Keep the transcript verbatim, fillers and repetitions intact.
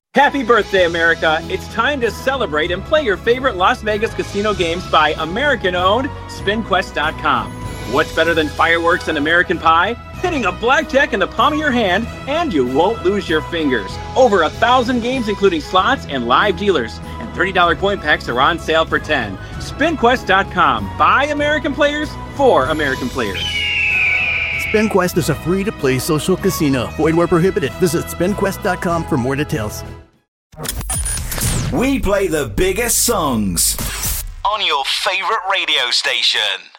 Happy birthday, America. It's time to celebrate and play your favorite Las Vegas casino games by American-owned Spin Quest dot com. What's better than fireworks and American Pie? Hitting a blackjack in the palm of your hand, and you won't lose your fingers. Over a thousand games, including slots and live dealers. And thirty dollars coin packs are on sale for ten dollars. Spin Quest dot com. By American players, for American players. SpinQuest is a free-to-play social casino. Void where prohibited. Visit Spin Quest dot com for more details. We play the biggest songs on your favorite radio station.